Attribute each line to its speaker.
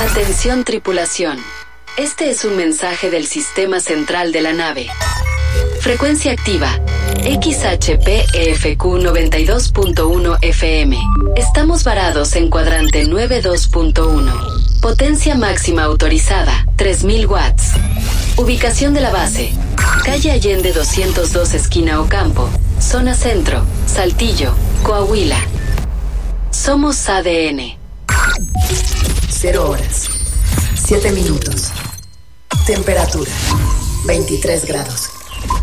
Speaker 1: Atención tripulación. Este es un mensaje del sistema central de la nave. Frecuencia activa. XHPEFQ 92.1 FM. Estamos varados en cuadrante 92.1. Potencia máxima autorizada, 3000 watts. Ubicación de la base. Calle Allende 202 esquina Ocampo. Zona Centro, Saltillo, Coahuila. Somos ADN.
Speaker 2: 0 horas, 7 minutos. Temperatura, 23 grados.